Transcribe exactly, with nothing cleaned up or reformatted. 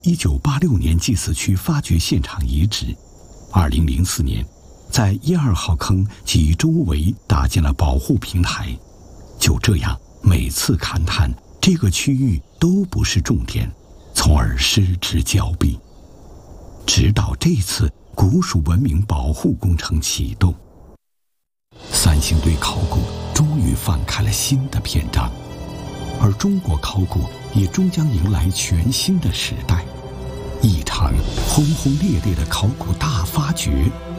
一九八六年祭祀区发掘现场遗址，二零零四年，在一二号坑及周围搭建了保护平台。就这样，每次勘探这个区域都不是重点，从而失之交臂。直到这次古蜀文明保护工程启动，三星堆考古终于翻开了新的篇章，而中国考古也终将迎来全新的时代。一场轰轰烈烈的考古大发掘